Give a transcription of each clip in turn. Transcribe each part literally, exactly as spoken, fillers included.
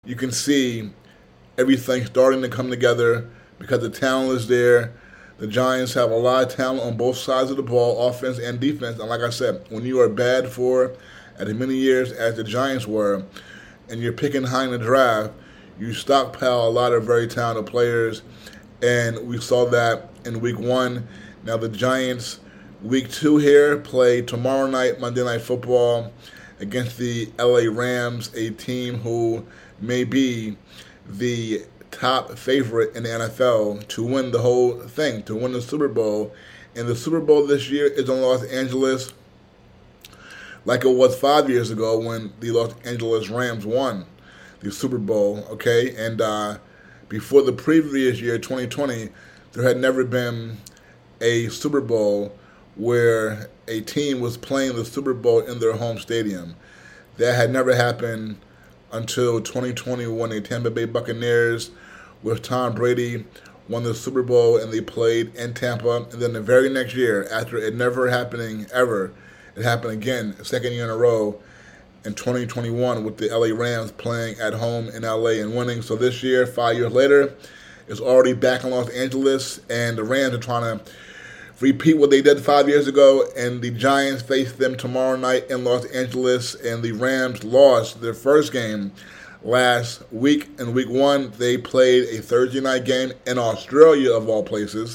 you can see everything starting to come together because the talent is there. The Giants have a lot of talent on both sides of the ball, offense and defense. And like I said, when you are bad for as many years as the Giants were, and you're picking high in the draft, you stockpile a lot of very talented players. And we saw that in week one. Now the Giants, week two here, play tomorrow night, Monday Night Football, against the L A Rams, a team who may be the top favorite in the N F L to win the whole thing, to win the Super Bowl. And the Super Bowl this year is in Los Angeles, like it was five years ago when the Los Angeles Rams won the Super Bowl, okay? And uh, before the previous year, twenty twenty, there had never been a Super Bowl where a team was playing the Super Bowl in their home stadium. That had never happened until twenty twenty when the Tampa Bay Buccaneers with Tom Brady won the Super Bowl and they played in Tampa. And then the very next year, after it never happening ever, it happened again, second year in a row, in twenty twenty-one with the L A Rams playing at home in L A and winning. So this year, five years later, it's already back in Los Angeles, and the Rams are trying to repeat what they did five years ago, and the Giants face them tomorrow night in Los Angeles, and the Rams lost their first game last week. In week one, they played a Thursday night game in Australia, of all places,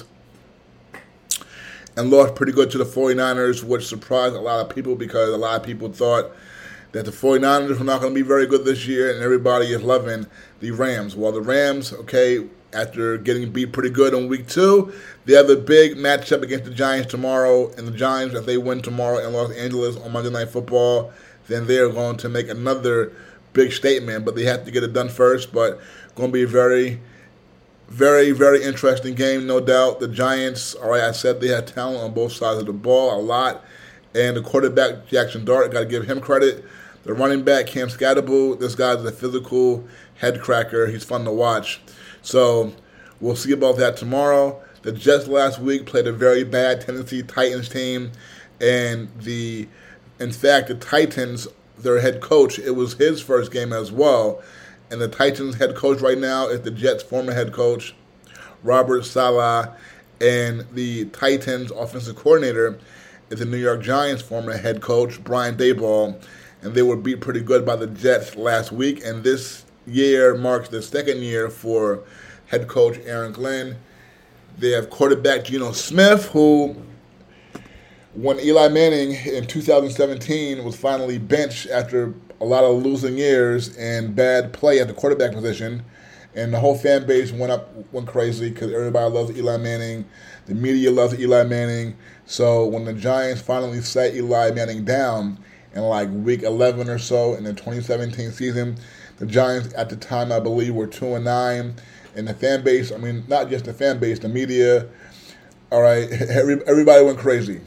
and lost pretty good to the 49ers, which surprised a lot of people because a lot of people thought that the 49ers were not going to be very good this year, and everybody is loving the Rams. Well, the Rams, okay, after getting beat pretty good in week two, they have a big matchup against the Giants tomorrow, and the Giants, if they win tomorrow in Los Angeles on Monday Night Football, then they're going to make another big statement, but they have to get it done first. But going to be a very, very, very interesting game, no doubt. The Giants, all right, I said they had talent on both sides of the ball, a lot, and the quarterback, Jackson Dart, got to give him credit. The running back, Cam Scatterbull, this guy's a physical head cracker. He's fun to watch. So we'll see about that tomorrow. The Jets last week played a very bad Tennessee Titans team, and the, in fact, the Titans, their head coach, it was his first game as well. And the Titans head coach right now is the Jets' former head coach, Robert Saleh, and the Titans offensive coordinator is the New York Giants' former head coach, Brian Daboll, and they were beat pretty good by the Jets last week. And this year marks the second year for head coach Aaron Glenn. They have quarterback Geno Smith, who, when Eli Manning in two thousand seventeen was finally benched after a lot of losing years and bad play at the quarterback position, and the whole fan base went up, went crazy because everybody loves Eli Manning. The media loves Eli Manning. So when the Giants finally sat Eli Manning down in like week eleven or so in the twenty seventeen season, the Giants at the time, I believe, were two and nine, and the fan base, I mean, not just the fan base, the media, all right, every, everybody went crazy.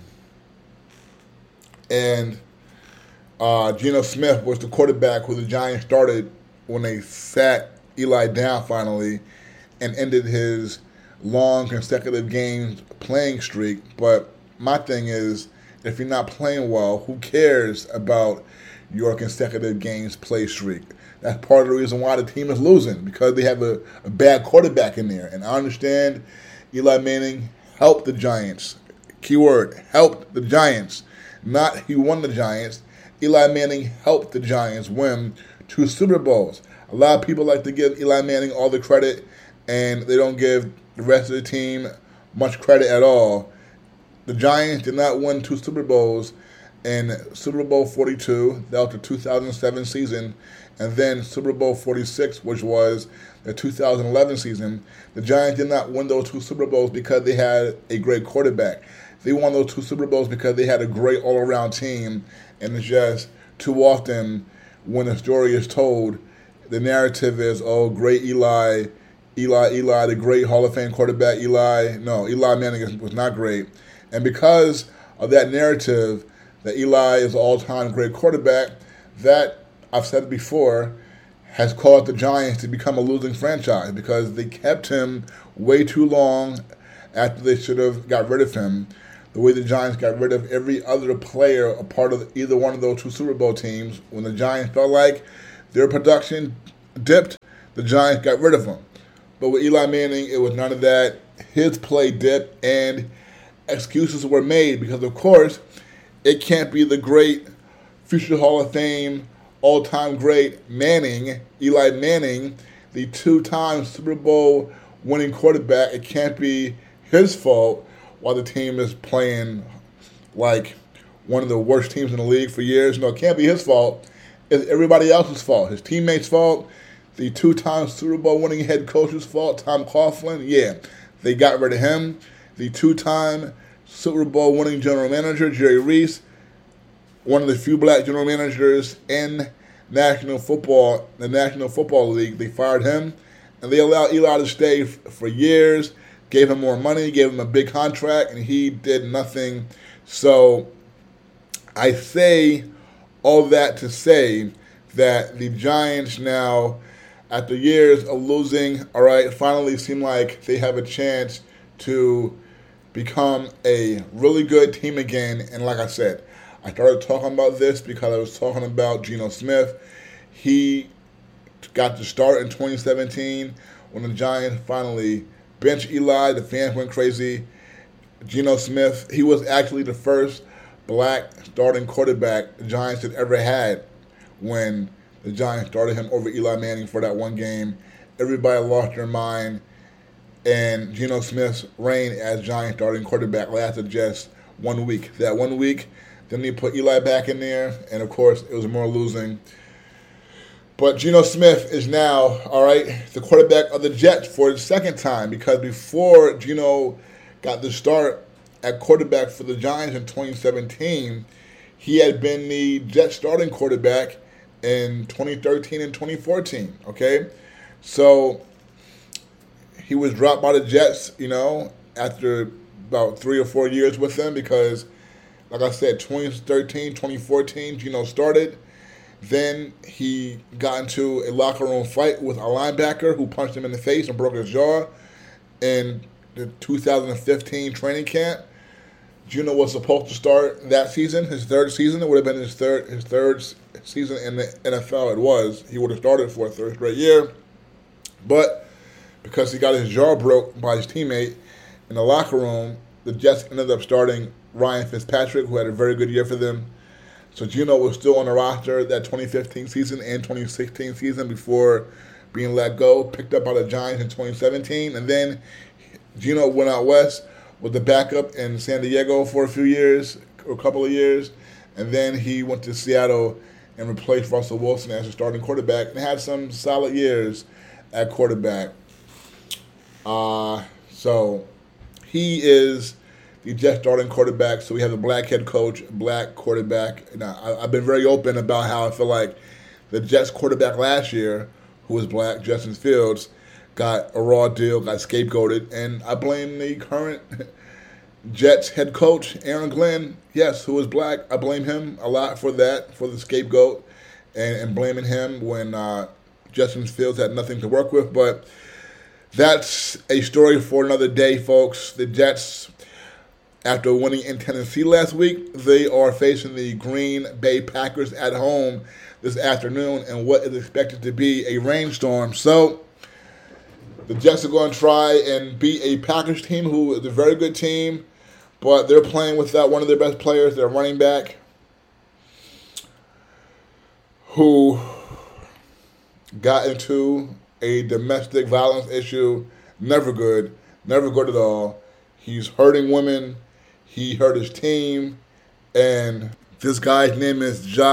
And uh, Geno Smith was the quarterback who the Giants started when they sat Eli down finally and ended his long consecutive games playing streak. But my thing is, if you're not playing well, who cares about your consecutive games play streak? That's part of the reason why the team is losing, because they have a, a bad quarterback in there. And I understand Eli Manning helped the Giants. Keyword, helped the Giants. Not he won the Giants. Eli Manning helped the Giants win two Super Bowls. A lot of people like to give Eli Manning all the credit, and they don't give the rest of the team much credit at all. The Giants did not win two Super Bowls in Super Bowl forty-two, that was the two thousand seven season, and then Super Bowl forty-six, which was the two thousand eleven season. The Giants did not win those two Super Bowls because they had a great quarterback. They won those two Super Bowls because they had a great all-around team, and it's just too often when the story is told, the narrative is, oh, great Eli, Eli, Eli, the great Hall of Fame quarterback, Eli. No, Eli Manning was not great. And because of that narrative that Eli is an all-time great quarterback, that, I've said it before, has caused the Giants to become a losing franchise because they kept him way too long after they should have got rid of him. The way the Giants got rid of every other player, a part of either one of those two Super Bowl teams, when the Giants felt like their production dipped, the Giants got rid of him. But with Eli Manning, it was none of that. His play dipped, and excuses were made because, of course, it can't be the great future Hall of Fame, all-time great Manning, Eli Manning, the two-time Super Bowl winning quarterback. It can't be his fault while the team is playing like one of the worst teams in the league for years. No, it can't be his fault. It's everybody else's fault. His teammates' fault, the two-time Super Bowl winning head coach's fault, Tom Coughlin. Yeah, they got rid of him. The two-time Super Bowl winning general manager, Jerry Reese, one of the few black general managers in National Football, the National Football League. They fired him, and they allowed Eli to stay f- for years, gave him more money, gave him a big contract, and he did nothing. So I say all that to say that the Giants now, after years of losing, all right, finally seem like they have a chance to become a really good team again. And like I said, I started talking about this because I was talking about Geno Smith. He got the start in twenty seventeen when the Giants finally benched Eli. The fans went crazy. Geno Smith, he was actually the first black starting quarterback the Giants had ever had when the Giants started him over Eli Manning for that one game. Everybody lost their mind, and Geno Smith's reign as Giants starting quarterback lasted just one week. That one week, then they put Eli back in there, and of course, it was more losing. But Geno Smith is now, all right, the quarterback of the Jets for the second time, because before Geno got the start at quarterback for the Giants in twenty seventeen, he had been the Jets starting quarterback in twenty thirteen and twenty fourteen, okay? So he was dropped by the Jets, you know, after about three or four years with them because, like I said, twenty thirteen, twenty fourteen, Geno started. Then he got into a locker room fight with a linebacker who punched him in the face and broke his jaw in the two thousand fifteen training camp. Geno was supposed to start that season, his third season. It would have been his third his third season in the N F L. It was. He would have started for a third straight year. But because he got his jaw broke by his teammate in the locker room, the Jets ended up starting Ryan Fitzpatrick, who had a very good year for them. So Geno was still on the roster that twenty fifteen season and twenty sixteen season before being let go, picked up by the Giants in twenty seventeen. And then Geno went out west with the backup in San Diego for a few years, a couple of years. And then he went to Seattle and replaced Russell Wilson as a starting quarterback and had some solid years at quarterback. Uh, so he is the Jets starting quarterback. So we have a black head coach, black quarterback. Now, I, I've been very open about how I feel like the Jets quarterback last year, who was black, Justin Fields, got a raw deal, got scapegoated, and I blame the current Jets head coach, Aaron Glenn, yes, who is black. I blame him a lot for that, for the scapegoat, and, and blaming him when uh, Justin Fields had nothing to work with. But that's a story for another day, folks. The Jets, after winning in Tennessee last week, they are facing the Green Bay Packers at home this afternoon in what is expected to be a rainstorm. So the Jets are going to try and beat a Packers team who is a very good team, but they're playing without one of their best players, their running back, who got into a domestic violence issue. Never good. Never good at all. He's hurting women. He hurt his team. And this guy's name is Josh.